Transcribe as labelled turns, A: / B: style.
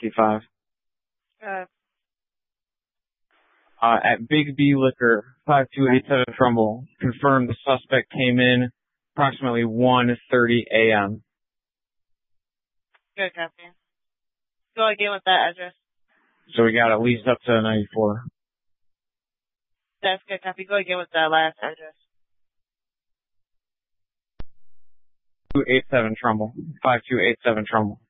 A: 55.
B: Uh,
A: At Big B Liquor, 5287 Trumbull, confirmed the suspect came in approximately 1:30 a.m.
B: good copy. Go again with that address.
A: So we got at least up to 94.
B: That's good copy. Go again with that last address.
A: 5287 Trumbull. 5287 Trumbull.